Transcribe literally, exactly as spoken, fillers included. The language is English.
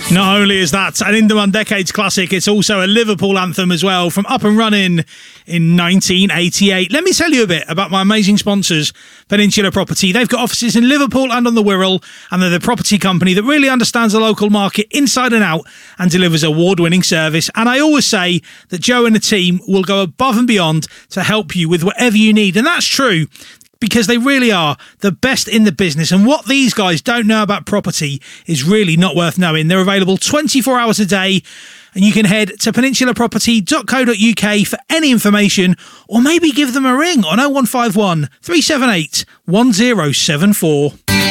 Not only is that an In the One Decades classic, it's also a Liverpool anthem as well, from Up and Running in nineteen eighty-eight. Let me tell you a bit about my amazing sponsors, Peninsula Property. They've got offices in Liverpool and on the Wirral, and they're the property company that really understands the local market inside and out and delivers award-winning service. And I always say that Joe and the team will go above and beyond to help you with whatever you need. And that's true, because they really are the best in the business. And what these guys don't know about property is really not worth knowing. They're available twenty-four hours a day, and you can head to peninsula property dot co dot uk for any information, or maybe give them a ring on oh one five one, three seven eight, one oh seven four.